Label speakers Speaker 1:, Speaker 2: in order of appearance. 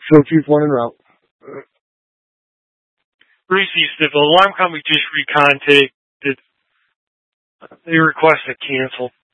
Speaker 1: Show Chief 1 en route.
Speaker 2: Reese, the alarm company just recontacted. They requested cancel.